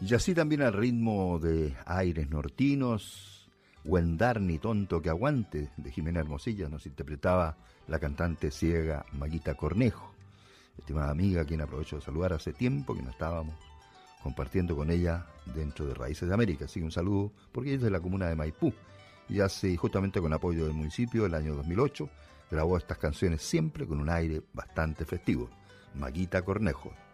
Y así también al ritmo de aires nortinos, Huendarni tonto que aguante, de Jimena Hermosilla, nos interpretaba la cantante ciega Maguita Cornejo, estimada amiga, a quien aprovecho de saludar hace tiempo que no estábamos compartiendo con ella dentro de Raíces de América. Así que un saludo, porque ella es de la comuna de Maipú, y hace, justamente con apoyo del municipio, el año 2008, grabó estas canciones siempre con un aire bastante festivo. Maguita Cornejo.